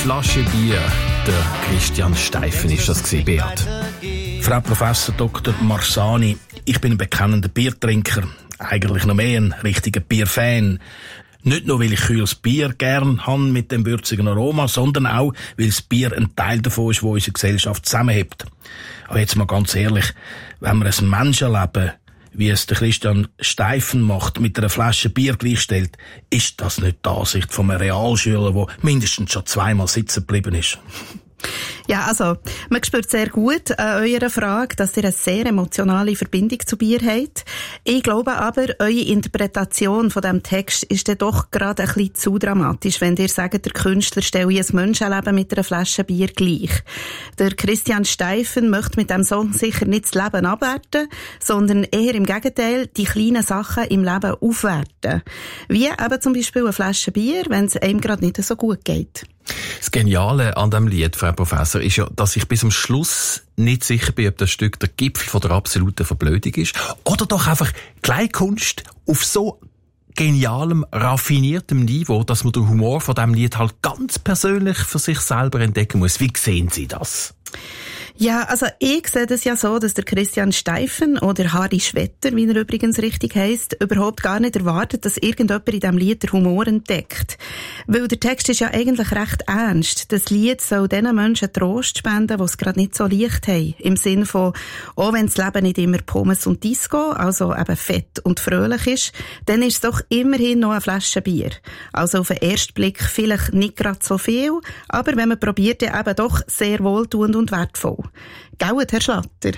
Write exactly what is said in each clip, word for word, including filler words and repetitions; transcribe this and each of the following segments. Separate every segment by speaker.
Speaker 1: Flasche Bier. Der Christian Steifen ist das gewesen, Beat.
Speaker 2: Frau Professor Doktor Marsani, ich bin ein bekennender Biertrinker. Eigentlich noch mehr ein richtiger Bierfan. Nicht nur, weil ich kühles Bier gern habe mit dem würzigen Aroma, sondern auch, weil das Bier ein Teil davon ist, der unsere Gesellschaft zusammenhält. Aber jetzt mal ganz ehrlich, wenn man ein Menschenleben, wie es der Christian Steifen macht, mit einer Flasche Bier gleichstellt, ist das nicht die Ansicht von einem Realschüler, der mindestens schon zweimal sitzen geblieben ist.
Speaker 3: Ja, also, man spürt sehr gut an eurer Frage, dass ihr eine sehr emotionale Verbindung zu Bier habt. Ich glaube aber, eure Interpretation von diesem Text ist dann doch gerade ein bisschen zu dramatisch, wenn ihr sagt, der Künstler stelle ein Menschenleben mit einer Flasche Bier gleich. Der Christian Steifen möchte mit diesem Song sicher nicht das Leben abwerten, sondern eher im Gegenteil die kleinen Sachen im Leben aufwerten. Wie eben zum Beispiel eine Flasche Bier, wenn es einem gerade nicht so gut geht.
Speaker 1: Das Geniale an diesem Lied, Frau Professor, ist ja, dass ich bis zum Schluss nicht sicher bin, ob das Stück der Gipfel von der absoluten Verblödung ist oder doch einfach Kleinkunst auf so genialem, raffiniertem Niveau, dass man den Humor von diesem Lied halt ganz persönlich für sich selber entdecken muss. Wie sehen Sie das?
Speaker 3: Ja, also ich sehe das ja so, dass der Christian Steifen oder Harry Schwetter, wie er übrigens richtig heisst, überhaupt gar nicht erwartet, dass irgendjemand in diesem Lied den Humor entdeckt. Weil der Text ist ja eigentlich recht ernst. Das Lied soll den Menschen Trost spenden, die es gerade nicht so leicht haben. Im Sinn von, auch wenn das Leben nicht immer Pommes und Disco, also eben fett und fröhlich ist, dann ist es doch immerhin noch eine Flasche Bier. Also auf den ersten Blick vielleicht nicht gerade so viel, aber wenn man probiert, dann eben doch sehr wohltuend und wertvoll. Gell, Herr Schlatter?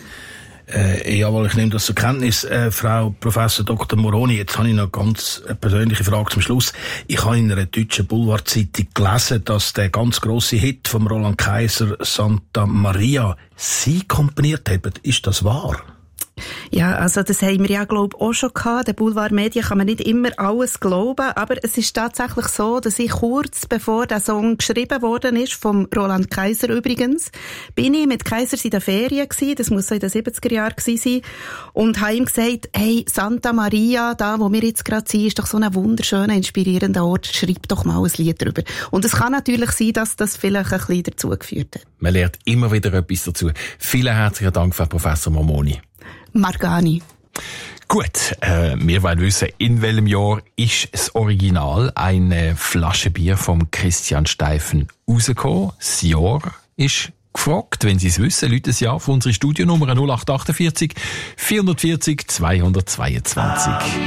Speaker 2: Äh, jawohl, ich nehme das zur Kenntnis, äh, Frau Professor Doktor Moroni. Jetzt habe ich noch eine ganz persönliche Frage zum Schluss. Ich habe in einer deutschen Boulevardzeitung gelesen, dass der ganz grosse Hit vom Roland Kaiser, Santa Maria, Sie komponiert haben. Ist das wahr?
Speaker 3: Ja, also das haben wir ja, glaube ich, auch schon gehabt. Den Boulevardmedien kann man nicht immer alles glauben, aber es ist tatsächlich so, dass ich kurz bevor der Song geschrieben worden ist, vom Roland Kaiser übrigens, bin ich mit Kaisers in der Ferien gewesen, das muss so in den siebziger Jahren gewesen sein, und habe ihm gesagt, hey, Santa Maria, da wo wir jetzt gerade sind, ist doch so ein wunderschöner, inspirierender Ort, schreib doch mal ein Lied drüber. Und es kann natürlich sein, dass das vielleicht ein bisschen dazu geführt hat.
Speaker 1: Man lernt immer wieder etwas dazu. Vielen herzlichen Dank, Frau Professor Moroni.
Speaker 3: Margani.
Speaker 1: Gut, äh, wir wollen wissen, in welchem Jahr ist das Original eine Flasche Bier vom Christian Steifen rausgekommen? Das Jahr ist gefragt. Wenn Sie es wissen, läuten Sie auf unsere Studionummer null acht vier acht, vier vierzig, zweihundertzweiundzwanzig.